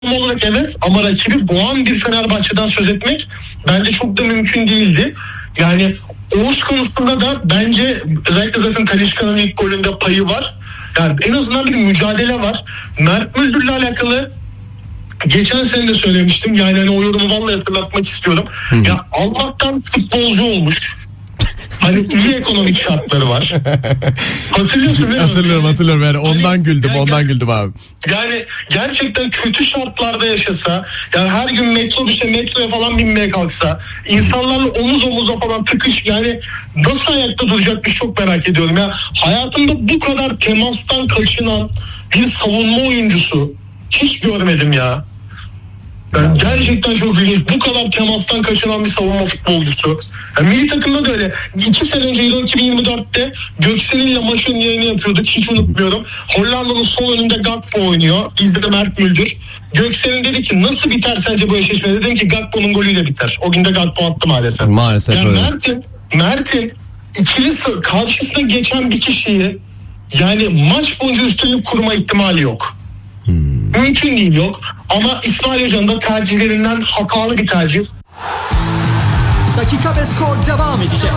olarak evet, ama rakibi boğan bir Fenerbahçe'den söz etmek bence çok da mümkün değildi. Yani Oğuz konusunda da bence özellikle zaten Talisca'nın ilk golünde payı var. Yani en azından bir mücadele var. Mert Müldür'le alakalı geçen sene de söylemiştim. Yani hani o yorumu vallahi hatırlatmak istiyorum. Ya Allah'tan futbolcu olmuş. Hani iyi ekonomik şartları var. Hatırlıyorsun değil mi? Hatırlıyorum yani ondan güldüm abi. Yani gerçekten kötü şartlarda yaşasa, yani her gün metroya falan binmeye kalksa, insanlarla omuz omuza falan tıkış, yani nasıl ayakta duracakmış çok merak ediyorum ya. Hayatımda bu kadar temastan kaçınan bir savunma oyuncusu hiç görmedim ya. Yani gerçekten çok ilginç. Bu kadar temastan kaçınan bir savunma futbolcusu. Yani milli takımda da öyle. 2 sene önce Euro 2024'te Göksel'inle maçın yayını yapıyorduk. Hiç unutmuyorum. Hollanda'nın sol önünde Gakpo oynuyor. Bizde de Mert Müldür. Göksel'in dedi ki nasıl biter sence bu eşleşme? Dedim ki Gakpo'nun golüyle biter. O gün de Gakpo attı maalesef. Maalesef yani öyle. Mert'in ikili karşısına geçen bir kişiyi yani maç boyunca üstünlük kurma ihtimali yok. Mümkün değil, yok. Ama İsmail Hoca'nın da tercihlerinden hatalı bir tercih. Dakika ve skor devam edecek.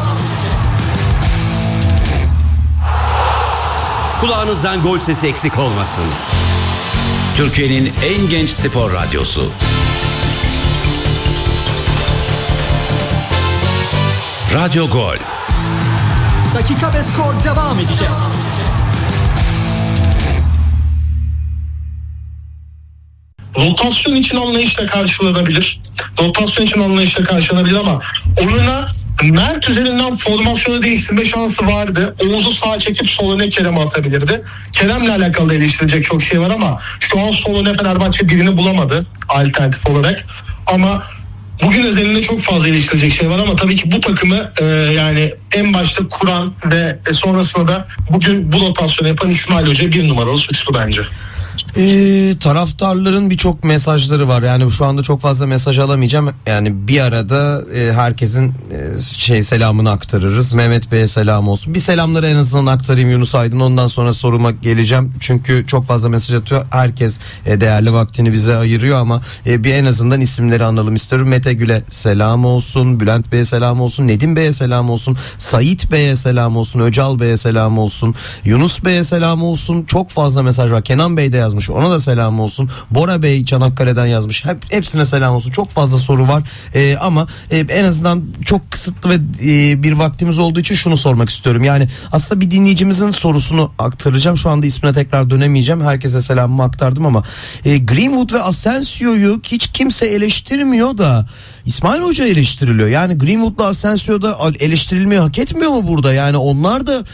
Kulağınızdan gol sesi eksik olmasın. Türkiye'nin en genç spor radyosu. Radyo Gol. Dakika ve skor devam edecek. Rotasyon için anlayışla karşılanabilir. Ama oyuna Mert üzerinden formasyonu değiştirme şansı vardı. Oğuz'u sağa çekip sol öne Kerem'i atabilirdi. Kerem'le alakalı eleştirecek çok şey var ama şu an sol öne Fenerbahçe birini bulamadı alternatif olarak. Ama bugün özelinde çok fazla eleştirecek şey var ama tabii ki bu takımı yani en başta kuran ve sonrasında da bugün bu rotasyonu yapan İsmail Hoca bir numaralı suçlu bence. Taraftarların birçok mesajları var. Yani şu anda çok fazla mesaj alamayacağım. Yani bir arada herkesin selamını aktarırız. Mehmet Bey'e selam olsun. Bir selamları en azından aktarayım Yunus Aydın. Ondan sonra soruma geleceğim. Çünkü çok fazla mesaj atıyor. Herkes değerli vaktini bize ayırıyor ama bir en azından isimleri analım istiyorum. Mete Gül'e selam olsun. Bülent Bey'e selam olsun. Nedim Bey'e selam olsun. Sait Bey'e selam olsun. Öcal Bey'e selam olsun. Yunus Bey'e selam olsun. Çok fazla mesaj var. Kenan Bey de yazmış. Ona da selam olsun. Bora Bey Çanakkale'den yazmış. Hepsine selam olsun. Çok fazla soru var. Ama en azından çok kısıtlı ve bir vaktimiz olduğu için şunu sormak istiyorum. Yani aslında bir dinleyicimizin sorusunu aktaracağım. Şu anda ismine tekrar dönemeyeceğim. Herkese selamımı aktardım ama Greenwood ve Asensio'yu hiç kimse eleştirmiyor da İsmail Hoca eleştiriliyor. Yani Greenwood'la Asensio da eleştirilmeyi hak etmiyor mu burada? Yani onlar da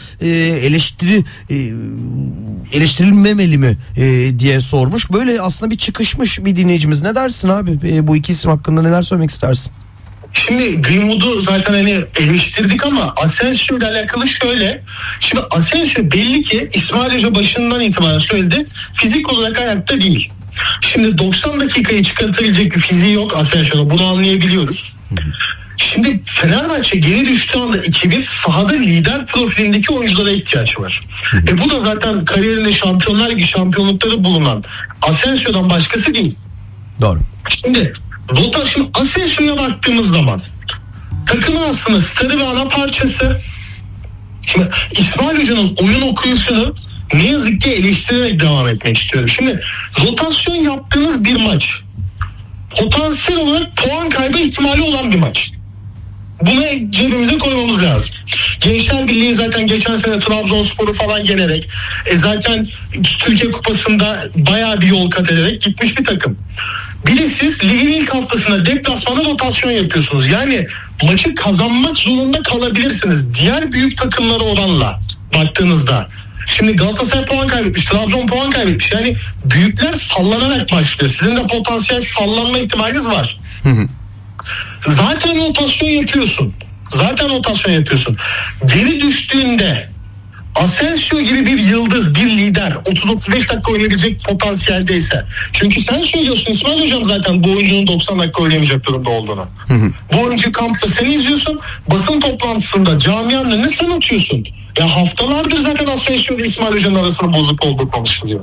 eleştirilmemeli mi diye sormuş. Böyle aslında bir çıkışmış bir dinleyicimiz. Ne dersin abi? Bu iki isim hakkında neler söylemek istersin? Şimdi Greenwood'u zaten hani eleştirdik ama Asensio ile alakalı şöyle. Şimdi Asensio belli ki İsmail Hoca başından itibaren söyledi. Fizik olarak ayakta değil. Şimdi 90 dakikayı çıkartabilecek bir fiziği yok Asensio'da. Bunu anlayabiliyoruz. Şimdi Fenerbahçe geri düştüğü anda 2-1 sahada lider profilindeki oyunculara ihtiyaç var. Bu da zaten kariyerinde Şampiyonlar Ligi şampiyonlukları bulunan Asensio'dan başkası değil. Doğru. Şimdi Asensio'ya baktığımız zaman takımın aslında starı ve ana parçası. Şimdi İsmail Hoca'nın oyun okuyuşunu ne yazık ki eleştirerek devam etmek istiyorum. Şimdi rotasyon yaptığınız bir maç potansiyel olarak puan kaybı ihtimali olan bir maç. Bunu cebimize koymamız lazım. Gençler Birliği zaten geçen sene Trabzonspor'u falan yenerek zaten Türkiye Kupası'nda bayağı bir yol kat ederek gitmiş bir takım. Bir de siz ligin ilk haftasında deplasmanda rotasyon yapıyorsunuz. Yani maçı kazanmak zorunda kalabilirsiniz. Diğer büyük takımlara oranla baktığınızda. Şimdi Galatasaray puan kaybetmiş, Trabzon puan kaybetmiş. Yani büyükler sallanarak başlıyor. Sizin de potansiyel sallanma ihtimaliniz var. Zaten rotasyon yapıyorsun. Geri düştüğünde Asensio gibi bir yıldız, bir lider 30-35 dakika oynayabilecek potansiyeldeyse. Çünkü sen söylüyorsun İsmail Hocam zaten bu oyuncunun 90 dakika oynayamayacak durumda olduğunu. Bu oyuncu kampta seni izliyorsun. Basın toplantısında camianın önüne sen atıyorsun. Ya haftalardır zaten Asensio ile İsmail Hoca'nın arasının bozuk olduğu konuşuluyor.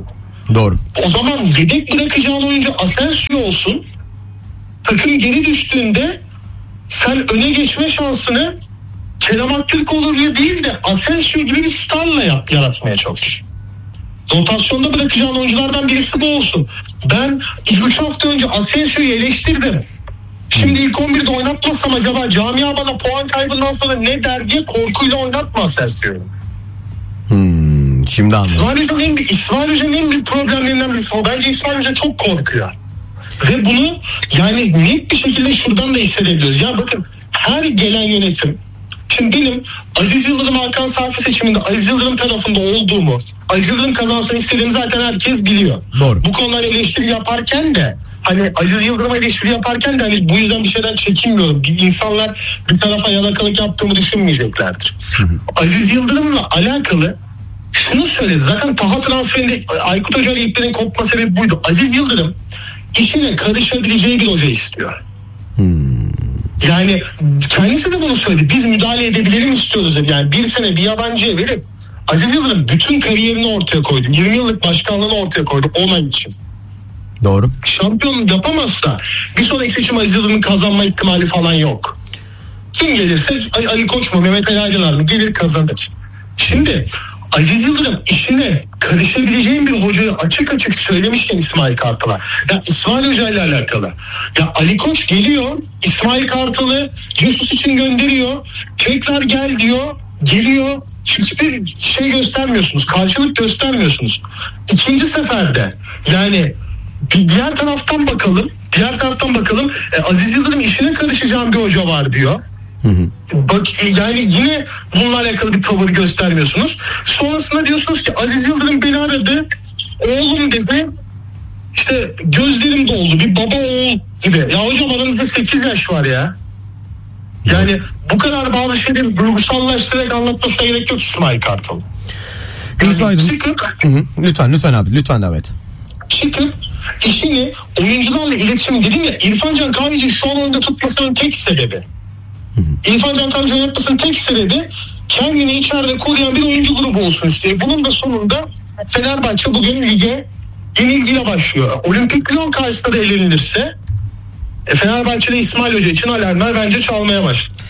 Doğru. O zaman yedek bırakacağın oyuncu Asensio olsun. Takım geri düştüğünde sen öne geçme şansını Kerem Aktürkoğlu'yla değil de Asensio gibi bir starla yaratmaya çalış. Rotasyonda bırakacağın oyunculardan birisi bu olsun. Ben 2-3 hafta önce Asensio'yu eleştirdim. Şimdi ilk 11'de oynatmasam acaba camia bana puan kaybından sonra ne der diye korkuyla oynatma Asensio'yu. Şimdi anladım. İsmail Hoca'nın en büyük problemlerinden birisi o. Bence İsmail Hoca çok korkuyor. Ve bunu yani net bir şekilde şuradan da hissedebiliyoruz. Ya bakın her gelen yönetim, şimdi benim Aziz Yıldırım Hakan Safi seçiminde Aziz Yıldırım tarafında olduğumu, Aziz Yıldırım kazansın istediğimi zaten herkes biliyor. Doğru. Bu konular eleştiri yaparken de hani Aziz Yıldırım'a eleştiri yaparken de hani bu yüzden bir şeyden çekinmiyorum. İnsanlar bir tarafa yalakalık yaptığımı düşünmeyeceklerdir. Aziz Yıldırım'la alakalı şunu söyledi. Zaten Taha transferinde Aykut Hoca ile iplerin kopma sebebi buydu. Aziz Yıldırım işine karışabileceği bir hoca istiyor. Yani kendisi de bunu söyledi. Biz müdahale edebilelim istiyoruz. Yani bir sene bir yabancıya verip Aziz Yıldırım bütün kariyerini ortaya koydu. 20 yıllık başkanlığını ortaya koydu. Onay için. Doğru. Şampiyonluk yapamazsa bir sonraki seçim Aziz Yıldırım'ın kazanma ihtimali falan yok. Kim gelirse Ali Koç mu Mehmet Ali Aydınlar mı gelir kazanır. Şimdi Aziz Yıldırım işine karışabileceğin bir hocayı açık açık söylemişken İsmail Kartal'a. Ya İsmail Hoca ile alakalı. Ya Ali Koç geliyor, İsmail Kartal'ı Jesus için gönderiyor. Tekrar gel diyor, geliyor. Hiçbir şey göstermiyorsunuz, karşılık göstermiyorsunuz. İkinci seferde yani bir diğer taraftan bakalım. Aziz Yıldırım işine karışacağım bir hoca var diyor. Bak yani yine bununla alakalı bir tavır göstermiyorsunuz. Sonrasında diyorsunuz ki Aziz Yıldırım beni aradı. Oğlum dedi. İşte gözlerim doldu. Bir baba oğul gibi. Ya hocam aranızda 8 yaş var ya. Yani bu kadar bazı şeyleri duygusallaştırarak anlatmasına gerek yok İsmail Kartal. Yunus Aydın. Lütfen abi. Lütfen Davet. Çıkıp işini oyuncularla iletişim dedim ya İrfan Can Kahveci'nin şu an oyunda tutmasının tek sebebi. İrfan Can Kahveci'nin yapmasının tek sebebi kendini içeride koruyan bir oyuncu grubu olsun istiyor. Bunun da sonunda Fenerbahçe bugün lige yenilgiyle başlıyor. Olimpik Lyon karşısında da elenilirse Fenerbahçe'de İsmail Hoca için alarmlar bence çalmaya başladı.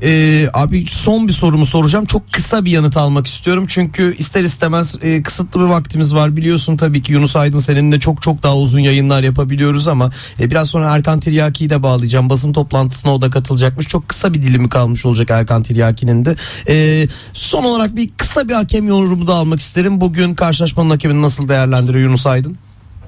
Abi son bir sorumu soracağım. Çok kısa bir yanıt almak istiyorum. Çünkü ister istemez kısıtlı bir vaktimiz var. Biliyorsun tabii ki Yunus Aydın seninle çok daha uzun yayınlar yapabiliyoruz ama biraz sonra Erkan Tiryaki'yi de bağlayacağım. Basın toplantısına o da katılacakmış. Çok kısa bir dilimi kalmış olacak Erkan Tiryaki'nin de. Son olarak kısa bir hakem yorumu da almak isterim. Bugün karşılaşmanın hakemini nasıl değerlendiriyor Yunus Aydın?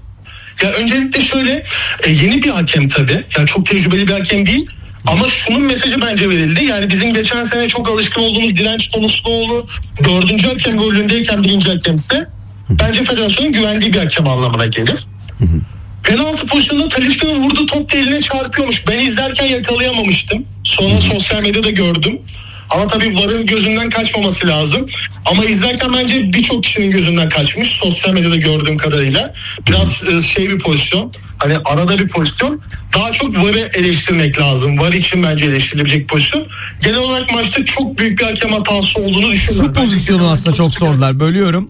Ya öncelikle şöyle yeni bir hakem tabii. Yani çok tecrübeli bir hakem değil. Ama şunun mesajı bence verildi. Yani bizim geçen sene çok alışkın olduğumuz Direnç Tonusluoğlu 4. hakem rolündeyken 1. hakemse bence federasyonun güvendiği bir hakem anlamına gelir. Penaltı pozisyonunda Talisca'nın vurduğu top da eline çarpıyormuş. Ben izlerken yakalayamamıştım. Sonra sosyal medyada gördüm. Ama tabii VAR'ın gözünden kaçmaması lazım. Ama izlerken bence birçok kişinin gözünden kaçmış. Sosyal medyada gördüğüm kadarıyla. Biraz bir pozisyon. Hani arada bir pozisyon. Daha çok VAR'ı eleştirmek lazım. VAR için bence eleştirilebilecek pozisyon. Genel olarak maçta çok büyük bir hakem hatası olduğunu düşünüyorum. Şu pozisyonu aslında çok sordular. Bölüyorum.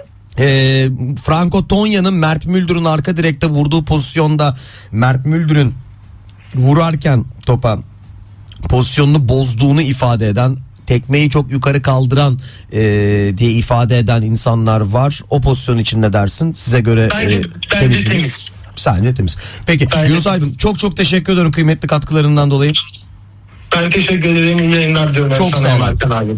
Franco Tonya'nın Mert Müldür'ün arka direkte vurduğu pozisyonda Mert Müldür'ün vurarken topa pozisyonunu bozduğunu ifade eden, tekmeyi çok yukarı kaldıran diye ifade eden insanlar var. O pozisyon için ne dersin? Size göre bence temiz. Sence temiz. Peki Yunus Aydın çok teşekkür ederim kıymetli katkılarından dolayı. Ben teşekkür ederim. İyi yayınlar diyorum. Çok sağ olun.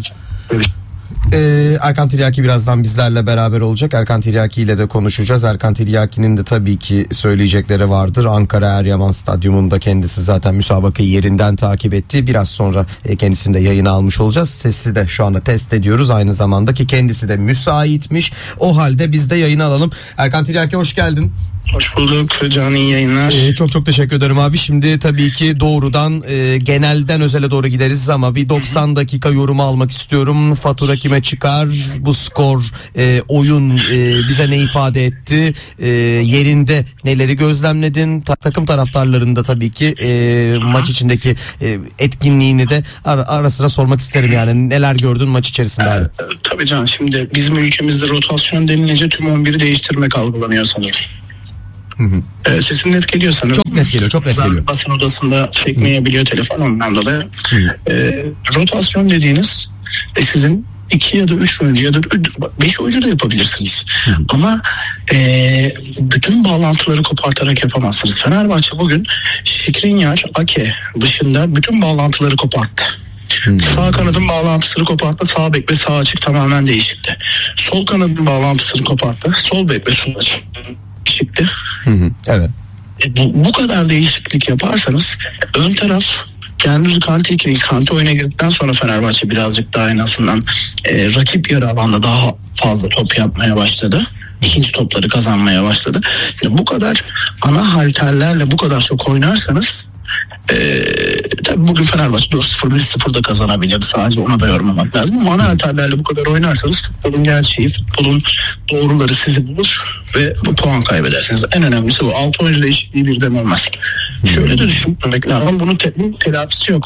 Erkan Tiryaki birazdan bizlerle beraber olacak. Erkan Tiryaki ile de konuşacağız. Erkan Tiryaki'nin de tabii ki söyleyecekleri vardır. Ankara Eryaman Stadyumunda kendisi zaten müsabakayı yerinden takip etti. Biraz sonra kendisini de yayına almış olacağız. Sesi de şu anda test ediyoruz. Aynı zamanda ki kendisi de müsaitmiş. O halde biz de yayını alalım. Erkan Tiryaki hoş geldin. Hoş bulduk Can, iyi yayınlar. Çok çok teşekkür ederim abi. Şimdi tabii ki doğrudan genelden özele doğru gideriz ama bir 90 dakika yorumu almak istiyorum. Fatura kime çıkar? Bu skor, oyun bize ne ifade etti? Yerinde neleri gözlemledin? Takım taraftarlarında tabii ki maç içindeki etkinliğini de ara sıra sormak isterim yani. Neler gördün maç içerisinde abi? Tabii Can, şimdi bizim ülkemizde rotasyon denilince tüm 11'i değiştirmek algılanıyor sanırım. Sesin net geliyor sanırım. Çok net geliyor, çok net geliyor. Basın odasında çekmeyebiliyor telefon, ondan dolayı. Rotasyon dediğiniz sizin 2 ya da 3 oyuncu ya da 5 oyuncu da yapabilirsiniz. Ama bütün bağlantıları kopartarak yapamazsınız. Fenerbahçe bugün Skriniar, Ake dışında bütün bağlantıları koparttı. Sağ kanadın bağlantısını koparttı. Sağ bek ve sağ açık tamamen değişikti. Sol kanadın bağlantısını koparttı. Sol bek ve sol açık çıktı. Evet. Bu kadar değişiklik yaparsanız ön taraf Gündüz Kante oyuna girdikten sonra Fenerbahçe birazcık daha en azından rakip yarı alanda daha fazla top yapmaya başladı. İkinci topları kazanmaya başladı. Bu kadar ana halterlerle bu kadar çok oynarsanız tabii bugün Fenerbahçe 4-0, 1-0 da kazanabilir. Sadece ona da yormamak lazım. Ama ana halterlerle bu kadar oynarsanız futbolun gerçeği, futbolun doğruları sizi bulur ve bu puan kaybedersiniz. En önemlisi bu. 6 oyuncu değişikliği birden olmaz. Şöyle de düşünmek lazım. Bunun telafisi yok.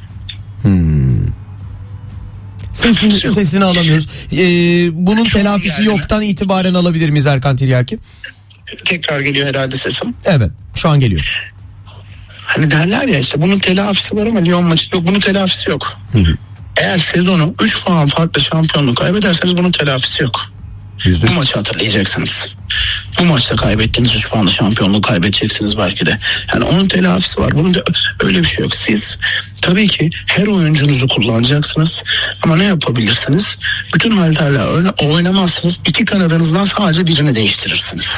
Sesini alamıyoruz. Bunun telafisi yoktan itibaren alabilir miyiz Erkan Tiryaki? Tekrar geliyor herhalde sesim. Evet, şu an geliyor. Hani derler ya işte bunun telafisi var ama Lyon maçı yok. Bunun telafisi yok. Eğer sezonu 3 puan farklı şampiyonluğu kaybederseniz bunun telafisi yok. Bu maçı hatırlayacaksınız. Bu maçta kaybettiğiniz 3 puanlı şampiyonluğu kaybedeceksiniz belki de. Yani onun telafisi var. Bunun da öyle bir şey yok. Siz tabii ki her oyuncunuzu kullanacaksınız. Ama ne yapabilirsiniz? Bütün halterle oynamazsınız. 2 kanadınızdan sadece birini değiştirirsiniz.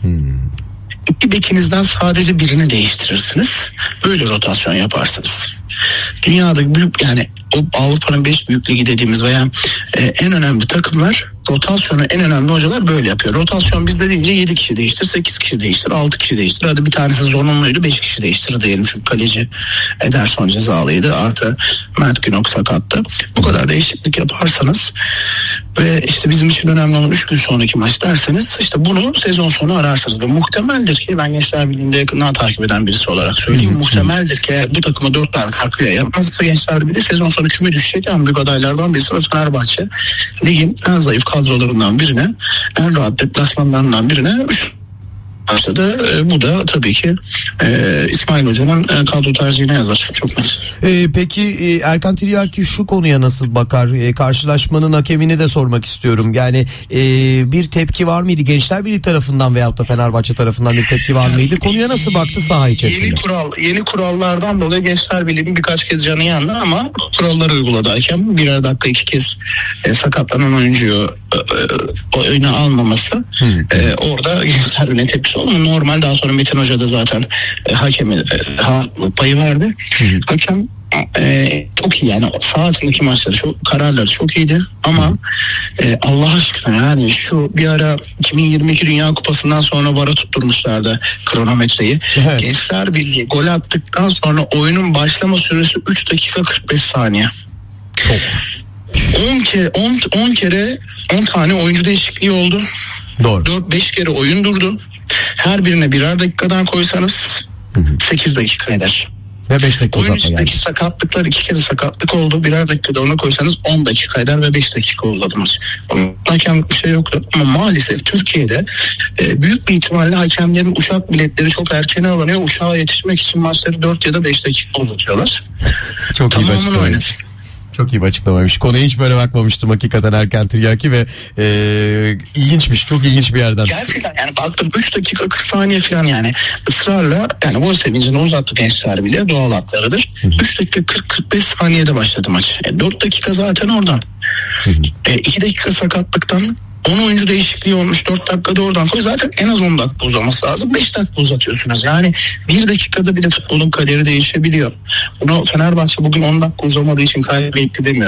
2 bekinizden sadece birini değiştirirsiniz. Böyle rotasyon yaparsınız. Dünyada büyük, yani Avrupa'nın 5 büyük ligi dediğimiz veya en önemli takımlar rotasyonu, en önemli hocalar böyle yapıyor. Rotasyon bizde deyince 7 kişi değiştir, 8 kişi değiştir, 6 kişi değiştir. Hadi bir tanesi zorunluydu, 5 kişi değiştir diyelim. Çünkü kaleci Ederson cezalıydı. Artı Mert Günok sakattı. Bu kadar değişiklik yaparsanız ve işte bizim için önemli olan 3 gün sonraki maç derseniz işte bunu sezon sonu ararsınız. Ve muhtemeldir ki, ben Gençler Birliği'nde yakından takip eden birisi olarak söyleyeyim. Muhtemeldir ki bu takıma 4 tane takviye yapmazsa Gençler Birliği sezon sonu küme düşecek en büyük adaylardan birisi ve Fenerbahçe ligin en zayıf kadrolarından birine, en rahat deplasmanlarından birine başladı. Bu da tabii ki İsmail Hoca'nın kadro tercihine yazar. Çok net. Peki Erkan Tiryaki şu konuya nasıl bakar? Karşılaşmanın hakemini de sormak istiyorum. Yani bir tepki var mıydı? Gençler Birliği tarafından veyahut da Fenerbahçe tarafından bir tepki var mıydı? Konuya nasıl baktı saha içerisinde? Yeni kurallardan dolayı Gençler Birliği'nin birkaç kez canı yandı ama kuralları uyguladı hakem. Birer dakika 2 kez sakatlanan oyuncuyu oyuna almaması orada Gençler Birliği'nin tepkisi oldu. Normal, daha sonra Metin Hoca da zaten hakemi payı verdi. Hakem çok iyi, yani saha içindeki maçları, kararları çok iyiydi ama Allah aşkına yani şu bir ara 2022 Dünya Kupası'ndan sonra VAR'a tutturmuşlardı kronometreyi. Evet. Gençler Birliği gol attıktan sonra oyunun başlama süresi 3 dakika 45 saniye. Çok. 10 kere 10 tane oyuncu değişikliği oldu. Doğru. 4-5 kere oyun durdu. Her birine birer dakikadan koysanız 8 dakika eder. Ve 5 dakika Oyun uzatma geldi. içindeki sakatlıklar, 2 kere sakatlık oldu. Birer dakikada ona koysanız 10 dakika eder ve 5 dakika uzadı maç. Hakemlik bir şey yoktu. Ama maalesef Türkiye'de büyük bir ihtimalle hakemlerin uçak biletleri çok erkene alınıyor. Uçağa yetişmek için maçları 4 ya da 5 dakika uzatıyorlar. Çok iyi bir Tamamen açıklamaymış. oynadı. Çok iyi bir açıklamaymış. Konuya hiç böyle bakmamıştım hakikaten Erkan Tiryaki ve ilginçmiş. Çok ilginç bir yerden. Gerçekten yani baktım 3 dakika 40 saniye falan, yani ısrarla, yani gol sevincini uzattı Gençler bile, doğal haklarıdır. 3 dakika 40-45 saniyede başladı maç. 4 dakika zaten oradan. 2 dakika sakatlıktan 10 oyuncu değişikliği olmuş, 4 dakikada oradan koy. Zaten en az 10 dakika uzaması lazım. 5 dakika uzatıyorsunuz. Yani 1 dakikada bile futbolun kaderi değişebiliyor. Bunu Fenerbahçe bugün 10 dakika uzamadığı için kaybetti demiyorum.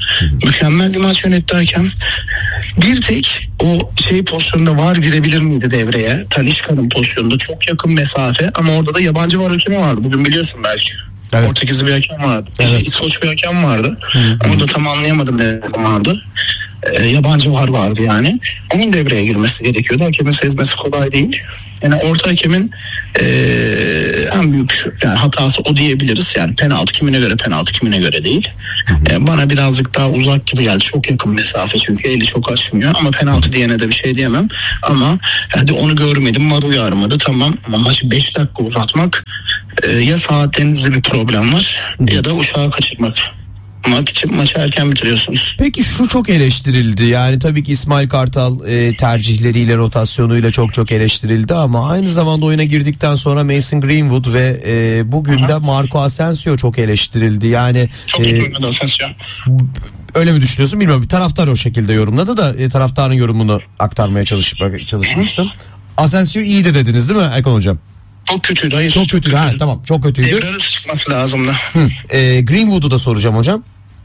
Mükemmel bir maç yönetti hakem. Bir tek o pozisyonda VAR girebilir miydi devreye? Talisca'nın pozisyonunda çok yakın mesafe ama orada da yabancı VAR hakemi vardı. Bugün biliyorsun belki. Evet. Portekizli bir hakem vardı. Evet. İskoç bir hakem vardı. Onu da tam anlayamadım ne vardı. Yabancı VAR vardı yani. Onun devreye girmesi gerekiyordu. Hakemin sezmesi kolay değil. Yani orta hakemin en büyük yani hatası o diyebiliriz. Yani penaltı kimine göre penaltı kimine göre değil. Bana birazcık daha uzak gibi geldi. Çok yakın mesafe çünkü eli çok açmıyor. Ama penaltı diyene de bir şey diyemem. Ama hadi onu görmedim. VAR uyarmadı. Tamam ama maçı 5 dakika uzatmak ya saatlerinizde bir problem var ya da uçağı kaçırmak. Maçı erken bitiriyorsunuz. Peki şu çok eleştirildi. Yani tabii ki İsmail Kartal tercihleriyle, rotasyonuyla çok eleştirildi ama aynı zamanda oyuna girdikten sonra Mason Greenwood ve bugün de Marco Asensio çok eleştirildi. Yani çok iyi oynadı Asensio. Öyle mi düşünüyorsun bilmiyorum. Bir taraftar o şekilde yorumladı da taraftarın yorumunu aktarmaya çalışmıştım. Asensio iyiydi dediniz değil mi Erkan hocam? Çok kötüydü. Hayır. Çok kötüydü. Ha, tamam. Çok kötüydü. Devre arası çıkması lazımdı. Greenwood'u da soracağım hocam.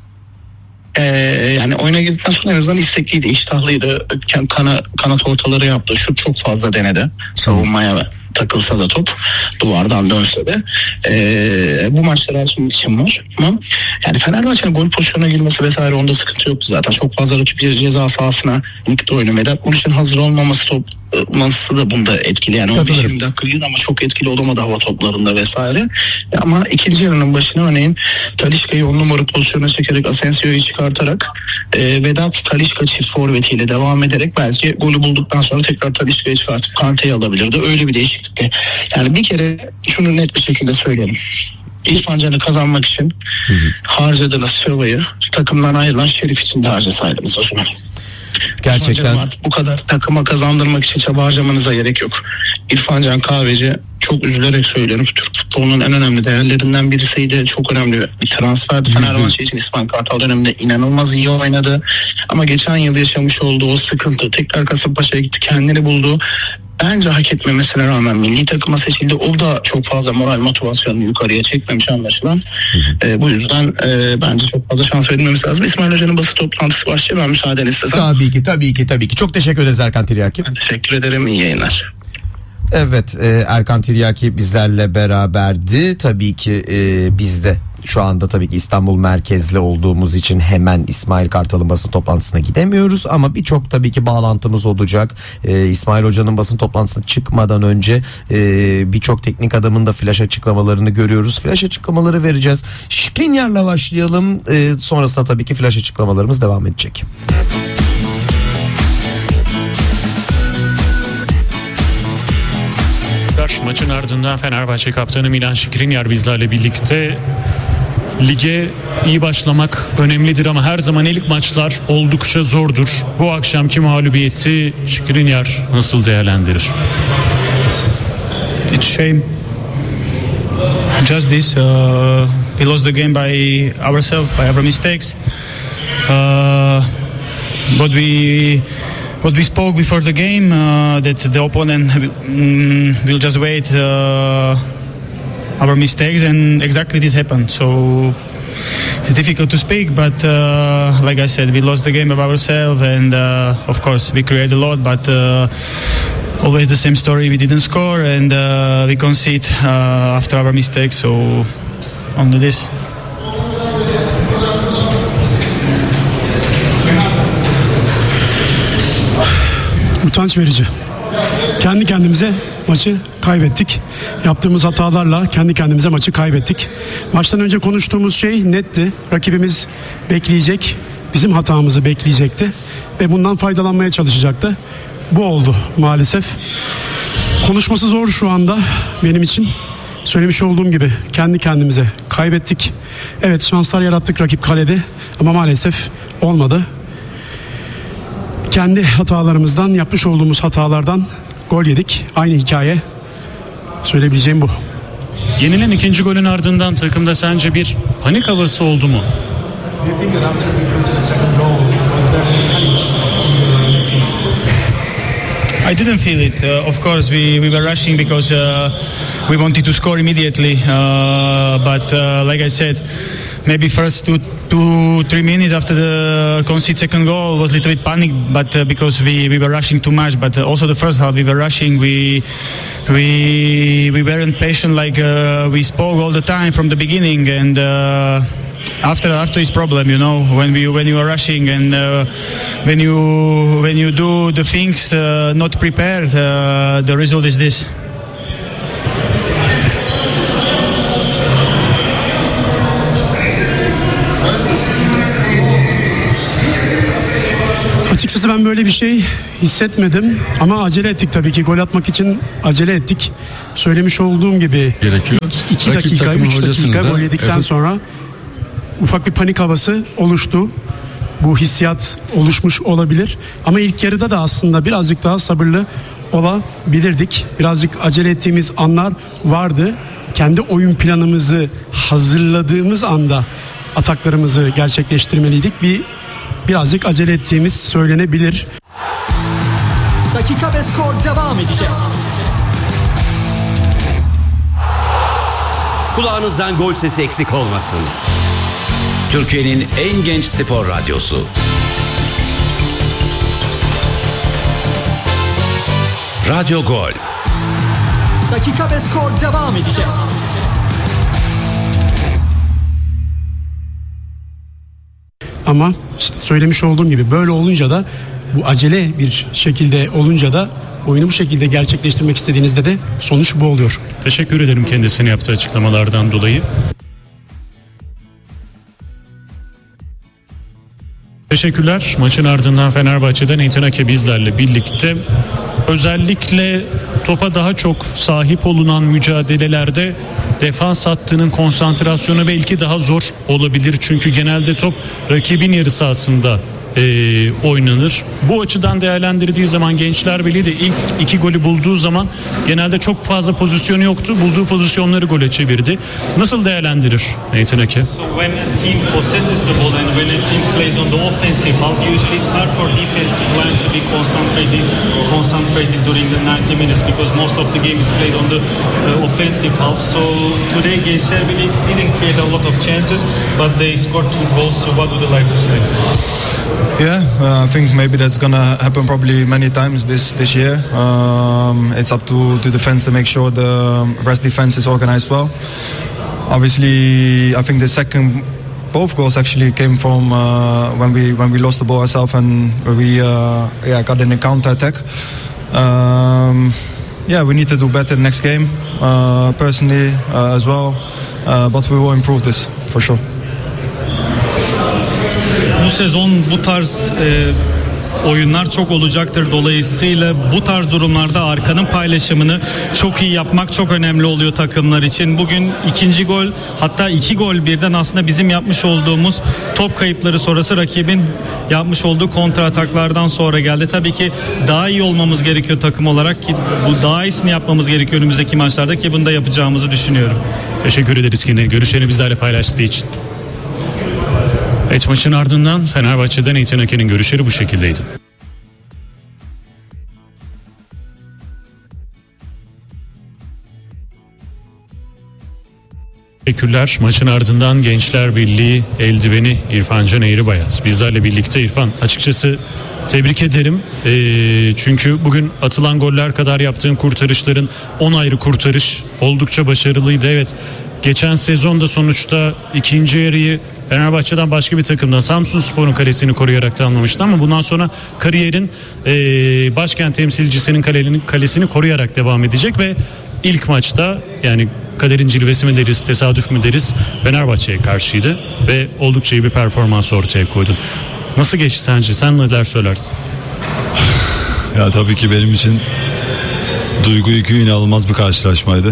Yani oyuna girdikten sonra en azından istekliydi, iştahlıydı. Kanat ortaları yaptı. Şut çok fazla denedi. Savunmaya takılsa da top duvardan dönse de. Bu maçlar her şey için var. Ama yani Fenerbahçe'nin gol pozisyonuna girmesi vesaire onda sıkıntı yoktu zaten. Çok fazla rakip ceza sahasına ligde oynamadı. Bunun için hazır olmaması da bunda etkili. Yani 15-20 dakika girdi ama çok etkili olamadı hava toplarında vesaire. Ama ikinci yarının başına örneğin Talisca'yı 10 numara pozisyona çekerek Asensio'yu çıkartarak Vedat Talisca çift forvetiyle devam ederek belki golü bulduktan sonra tekrar Talisca'yı çıkartıp Kante'yi alabilirdi. Öyle bir değişiklikti. Yani bir kere şunu net bir şekilde söyleyelim. İrfan Can'ı kazanmak için harcadığınız çabayı takımdan ayrılan Şerif için de harcasaydınız o zaman. Gerçekten bu kadar takıma kazandırmak için çaba harcamanıza gerek yok. İrfan Can Kahveci, çok üzülerek söylüyorum, Türk futbolunun en önemli değerlerinden birisiydi. Çok önemli bir transferdi Fenerbahçe için. İsmail Kartal döneminde inanılmaz iyi oynadı. Ama geçen yıl yaşamış olduğu o sıkıntı, tekrar Kasımpaşa'ya gitti, kendini buldu. Bence hak etmemesine rağmen milli takıma seçildi. O da çok fazla moral motivasyonunu yukarıya çekmemiş anlaşılan. Bu yüzden bence çok fazla şans verilmemesi lazım. İsmail Hoca'nın basın toplantısı başlıyor. Ben müsaadeni istesem. Tabii ki. Çok teşekkür ederiz Erkan Tiryaki. Ben teşekkür ederim. İyi yayınlar. Evet, Erkan Tiryaki bizlerle beraberdi. Tabii ki biz de şu anda tabii ki İstanbul merkezli olduğumuz için hemen İsmail Kartal'ın basın toplantısına gidemiyoruz ama birçok tabii ki bağlantımız olacak. İsmail Hoca'nın basın toplantısına çıkmadan önce birçok teknik adamın da flash açıklamalarını görüyoruz. Flash açıklamaları vereceğiz. Skriniar'la başlayalım. Sonrasında tabii ki flash açıklamalarımız devam edecek. Maçın ardından Fenerbahçe kaptanı Milan Skriniar bizlerle birlikte. Lige iyi başlamak önemlidir ama her zaman ilk maçlar oldukça zordur. Bu akşamki mağlubiyeti Skriniar nasıl değerlendirir? It's shame. Just this, we lost the game by ourselves, by our mistakes. What we spoke before the game, that the opponent will just wait our mistakes, and exactly this happened. So it's difficult to speak, but like I said, we lost the game of ourselves, and of course we created a lot, but always the same story. We didn't score, and we concede after our mistakes. So only this. Utanç verici. Kendi kendimize maçı kaybettik. Yaptığımız hatalarla kendi kendimize maçı kaybettik. Maçtan önce konuştuğumuz şey netti. Rakibimiz bekleyecek, bizim hatamızı bekleyecekti ve bundan faydalanmaya çalışacaktı. Bu oldu maalesef. Konuşması zor şu anda benim için. Söylemiş olduğum gibi kendi kendimize kaybettik. Evet, şanslar yarattık rakip kalede ama maalesef olmadı. Kendi hatalarımızdan, yapmış olduğumuz hatalardan gol yedik. Aynı hikaye. Söyleyebileceğim bu. Yenilen ikinci golün ardından takımda sence bir panik havası oldu mu? I didn't feel it. Of course, we were rushing because we wanted to score immediately. But like I said, maybe first 2-3 minutes after the concede second goal was a little bit panic, but because we were rushing too much. But also the first half we were rushing. We weren't patient like we spoke all the time from the beginning, and after is problem, you know, when you are rushing and when you do the things not prepared, the result is this. Açıkçası ben böyle bir şey hissetmedim ama acele ettik tabii ki. Gol atmak için acele ettik. Söylemiş olduğum gibi gerekiyor. 2 dakika, 3 dakika gol yedikten sonra ufak bir panik havası oluştu. Bu hissiyat oluşmuş olabilir. Ama ilk yarıda da aslında birazcık daha sabırlı olabilirdik. Birazcık acele ettiğimiz anlar vardı. Kendi oyun planımızı hazırladığımız anda ataklarımızı gerçekleştirmeliydik. Birazcık acele ettiğimiz söylenebilir. Dakika ve skor devam edecek. Kulağınızdan gol sesi eksik olmasın. Türkiye'nin en genç spor radyosu. Radyo Gol. Dakika ve skor devam edecek. Ama işte söylemiş olduğum gibi böyle olunca da, bu acele bir şekilde olunca da oyunu bu şekilde gerçekleştirmek istediğinizde de sonuç bu oluyor. Teşekkür ederim kendisine yaptığı açıklamalardan dolayı. Teşekkürler. Maçın ardından Fenerbahçe'den Ethan Ake bizlerle birlikte. Özellikle topa daha çok sahip olunan mücadelelerde defans hattının konsantrasyonu belki daha zor olabilir. Çünkü genelde top rakibin yarı sahasında oynanır. Bu açıdan değerlendirdiği zaman Gençler Birliği de ilk 2 golü bulduğu zaman genelde çok fazla pozisyonu yoktu. Bulduğu pozisyonları gole çevirdi. Nasıl değerlendirir Ethan Ake? So when a team possesses the ball and when a team plays on the offensive half, usually it's hard for defensive line to be concentrated during the 90 minutes because most of the game is played on the offensive half. So today Gençler Birliği didn't create a lot of chances, but they scored 2 goals. So what would you like to say? Yeah, I think maybe that's gonna happen probably many times this year. It's up to the defense to make sure the rest defense is organized well. Obviously, I think both goals actually came from when we lost the ball ourselves and we got in a counter attack. We need to do better next game, personally as well. But we will improve this for sure. Bu sezon bu tarz oyunlar çok olacaktır. Dolayısıyla bu tarz durumlarda arkanın paylaşımını çok iyi yapmak çok önemli oluyor takımlar için. Bugün 2. gol, hatta 2 gol birden aslında bizim yapmış olduğumuz top kayıpları sonrası rakibin yapmış olduğu kontra ataklardan sonra geldi. Tabii ki daha iyi olmamız gerekiyor takım olarak ki bu daha iyisini yapmamız gerekiyor önümüzdeki maçlarda ki bunu da yapacağımızı düşünüyorum. Teşekkür ederiz yine görüşlerini bizlerle paylaştığı için. Evet, maçın ardından Fenerbahçe'den Ethan Ake'nin görüşleri bu şekildeydi. Teşekkürler. Maçın ardından Gençler Birliği eldiveni İrfan Can Eğribayat bizlerle birlikte. İrfan, açıkçası tebrik ederim. Çünkü bugün atılan goller kadar yaptığın kurtarışların 10 ayrı kurtarış oldukça başarılıydı. Evet, geçen sezonda sonuçta ikinci yarıyı Fenerbahçe'den başka bir takımdan Samsunspor'un kalesini koruyarak tamamlamıştı ama bundan sonra kariyerin başkent temsilcisinin kalesini koruyarak devam edecek ve ilk maçta, yani kaderin cilvesi mi deriz, tesadüf mü deriz, Fenerbahçe'ye karşıydı ve oldukça iyi bir performans ortaya koydun. Nasıl geçti sence? Sen neler söylersin? Ya tabii ki benim için duygu yükü inanılmaz bir karşılaşmaydı.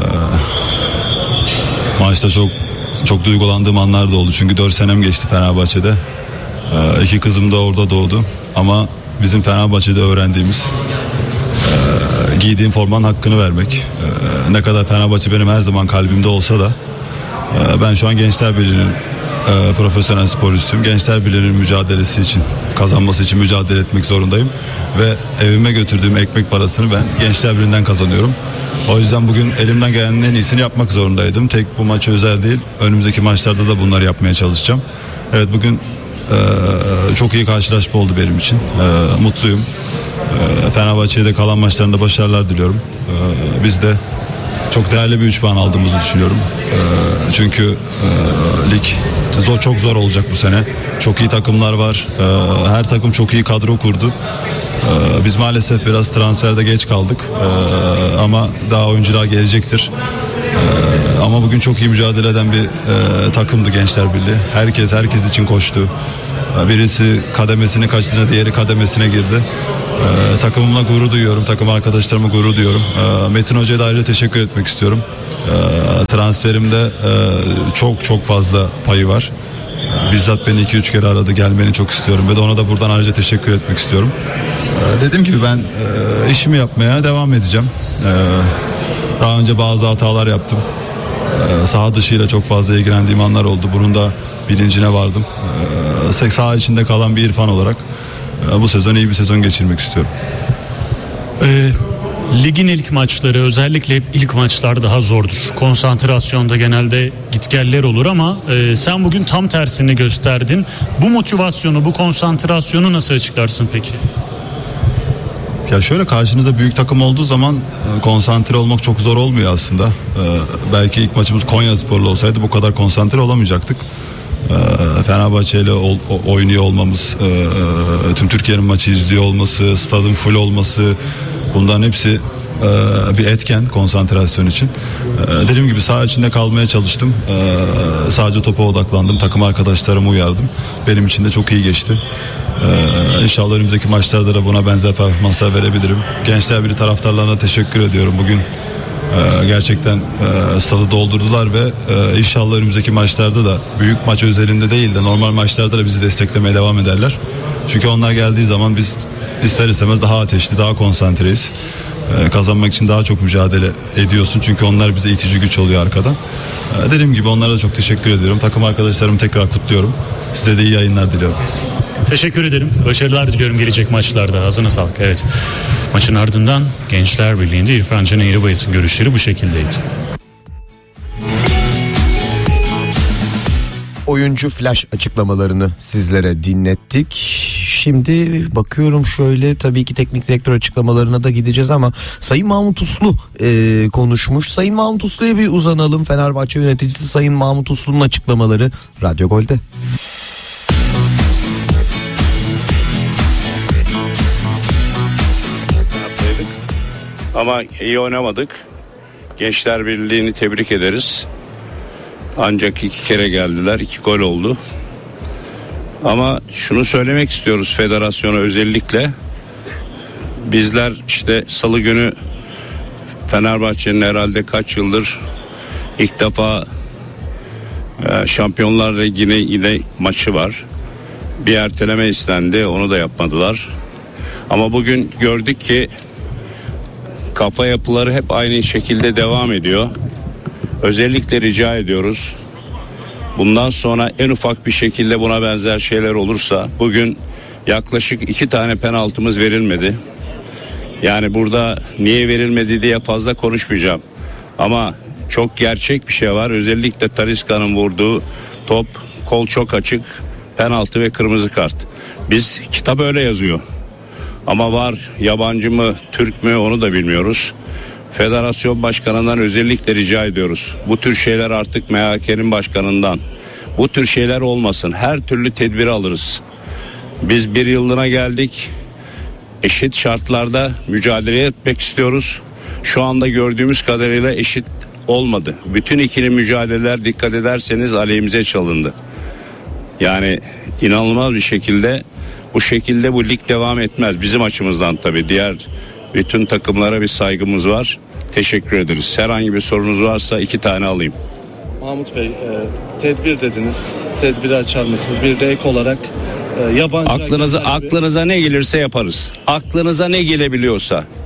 Maçta çok duygulandığım anlar da oldu. Çünkü 4 senem geçti Fenerbahçe'de. 2 kızım da orada doğdu. Ama bizim Fenerbahçe'de öğrendiğimiz giydiğim formanın hakkını vermek. Ne kadar Fenerbahçe benim her zaman kalbimde olsa da ben şu an Gençler Birliği'nin profesyonel sporcusuyum. Gençler Birliği'nin mücadelesi için, kazanması için mücadele etmek zorundayım. Ve evime götürdüğüm ekmek parasını ben Gençler Birliği'nden kazanıyorum. O yüzden bugün elimden gelenin en iyisini yapmak zorundaydım. Tek bu maça özel değil, önümüzdeki maçlarda da bunları yapmaya çalışacağım. Evet, bugün çok iyi karşılaşma oldu benim için. Mutluyum. Fenerbahçe'ye de kalan maçlarında başarılar diliyorum. Biz de çok değerli bir 3 puan aldığımızı düşünüyorum. Çünkü lig çok zor olacak bu sene. Çok iyi takımlar var. Her takım çok iyi kadro kurdu. Biz maalesef biraz transferde geç kaldık. Ama daha oyuncular gelecektir. Ama bugün çok iyi mücadele eden bir takımdı Gençler Birliği. Herkes için koştu. Birisi kademesini kaçtığında diğeri kademesine girdi. Takımımla gurur duyuyorum. Takım arkadaşlarıma gurur duyuyorum. Metin Hoca'ya da ayrıca teşekkür etmek istiyorum. Transferimde çok fazla payı var. Bizzat beni 2-3 kere aradı. Gelmeni çok istiyorum. Ve de ona da buradan ayrıca teşekkür etmek istiyorum. Dediğim gibi ben işimi yapmaya devam edeceğim. Daha önce bazı hatalar yaptım. Saha dışıyla çok fazla ilgilendiğim anlar oldu. Bunun da bilincine vardım. Saha içinde kalan bir İrfan olarak bu sezon iyi bir sezon geçirmek istiyorum. Ligin ilk maçları, özellikle hep ilk maçlar daha zordur. Konsantrasyonda genelde gitgeller olur ama sen bugün tam tersini gösterdin. Bu motivasyonu, bu konsantrasyonu nasıl açıklarsın peki? Ya şöyle, karşınızda büyük takım olduğu zaman konsantre olmak çok zor olmuyor aslında. Belki ilk maçımız Konyaspor'la olsaydı bu kadar konsantre olamayacaktık. Fenerbahçe ile oynuyor olmamız, tüm Türkiye'nin maçı izliyor olması, stadın full olması, bunların hepsi bir etken konsantrasyon için. Dediğim gibi saha içinde kalmaya çalıştım. Sadece topa odaklandım. Takım arkadaşlarımı uyardım. Benim için de çok iyi geçti. İnşallah önümüzdeki maçlarda da buna benzer performanslar verebilirim. Gençler Birliği taraftarlarına teşekkür ediyorum. Bugün gerçekten stadı doldurdular ve inşallah önümüzdeki maçlarda da büyük maç özelinde değil de normal maçlarda da bizi desteklemeye devam ederler. Çünkü onlar geldiği zaman biz ister istemez daha ateşli, daha konsantreyiz. Kazanmak için daha çok mücadele ediyorsun. Çünkü onlar bize itici güç oluyor arkadan. Dediğim gibi onlara da çok teşekkür ediyorum. Takım arkadaşlarımı tekrar kutluyorum. Size de iyi yayınlar diliyorum. Teşekkür ederim. Başarılar diliyorum gelecek maçlarda. Ağzına sağlık. Evet. Maçın ardından Gençler Birliği'nde İrfan Can Eğribayat'ın görüşleri bu şekildeydi. Oyuncu flash açıklamalarını sizlere dinlettik. Şimdi bakıyorum şöyle, tabii ki teknik direktör açıklamalarına da gideceğiz ama Sayın Mahmut Uslu konuşmuş. Sayın Mahmut Uslu'ya bir uzanalım. Fenerbahçe yöneticisi Sayın Mahmut Uslu'nun açıklamaları Radyo Gol'de. Ama iyi oynamadık. Gençler Birliği'ni tebrik ederiz. Ancak 2 kere geldiler. 2 gol oldu. Ama şunu söylemek istiyoruz federasyona özellikle. Bizler işte salı günü Fenerbahçe'nin herhalde kaç yıldır ilk defa Şampiyonlar Ligi'ne yine maçı var. Bir erteleme istendi. Onu da yapmadılar. Ama bugün gördük ki kafa yapıları hep aynı şekilde devam ediyor. Özellikle rica ediyoruz. Bundan sonra en ufak bir şekilde buna benzer şeyler olursa, bugün yaklaşık 2 tane penaltımız verilmedi. Yani burada niye verilmedi diye fazla konuşmayacağım. Ama çok gerçek bir şey var. Özellikle Talisca'nın vurduğu top, kol çok açık, penaltı ve kırmızı kart. Biz kitap öyle yazıyor. Ama var, yabancı mı, Türk mü, onu da bilmiyoruz. Federasyon başkanından özellikle rica ediyoruz. Bu tür şeyler artık MHK'nin başkanından. Bu tür şeyler olmasın. Her türlü tedbiri alırız. Biz bir yıllığına geldik. Eşit şartlarda mücadele etmek istiyoruz. Şu anda gördüğümüz kadarıyla eşit olmadı. Bütün ikili mücadeleler, dikkat ederseniz, aleyhimize çalındı. Yani inanılmaz bir şekilde, bu şekilde bu lig devam etmez. Bizim açımızdan tabii, diğer bütün takımlara bir saygımız var. Teşekkür ederiz. Herhangi bir sorunuz varsa 2 tane alayım. Mahmut Bey, tedbir dediniz. Tedbiri açar mısınız? Bir de ek olarak yabancı... Aklınıza ne gelirse yaparız. Aklınıza ne gelebiliyorsa.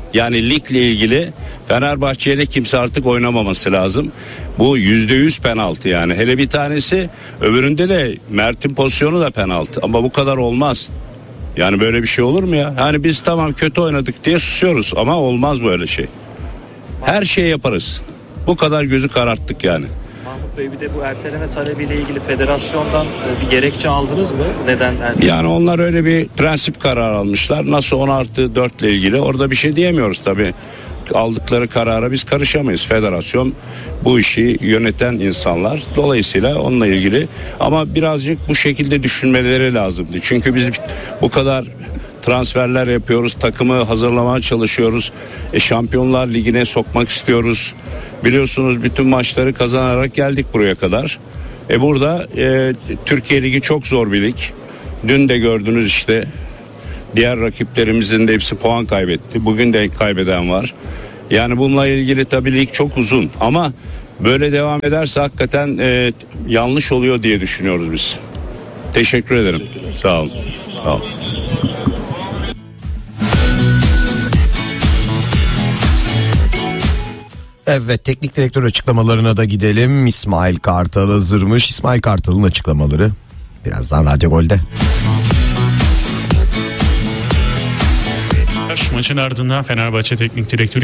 Yani ligle ilgili Fenerbahçe'yle kimse artık oynamaması lazım. Bu %100 penaltı yani. Hele bir tanesi, öbüründe de Mert'in pozisyonu da penaltı. Ama bu kadar olmaz. Yani böyle bir şey olur mu ya? Hani biz tamam kötü oynadık diye susuyoruz ama olmaz böyle şey. Her şeyi yaparız. Bu kadar gözü kararttık yani. Mahmut Bey, bir de bu erteleme talebiyle ilgili federasyondan bir gerekçe aldınız mı? Neden Yani onlar öyle bir prensip kararı almışlar. Nasıl 10+4 ile ilgili orada bir şey diyemiyoruz tabii. Aldıkları karara biz karışamayız. Federasyon bu işi yöneten insanlar. Dolayısıyla onunla ilgili ama birazcık bu şekilde düşünmeleri lazımdı. Çünkü biz bu kadar transferler yapıyoruz. Takımı hazırlamaya çalışıyoruz. Şampiyonlar Ligi'ne sokmak istiyoruz. Biliyorsunuz bütün maçları kazanarak geldik buraya kadar. Burada Türkiye Ligi çok zor bir lig. Dün de gördünüz işte, diğer rakiplerimizin de hepsi puan kaybetti. Bugün de kaybeden var. Yani bununla ilgili tabii lig çok uzun ama böyle devam ederse hakikaten yanlış oluyor diye düşünüyoruz biz. Teşekkür ederim. Sağ olun. Sağ olun. Evet, teknik direktör açıklamalarına da gidelim. İsmail Kartal hazırmış. İsmail Kartal'ın açıklamaları birazdan Radyo Gol'de. Maçın ardından Fenerbahçe Teknik Direktörü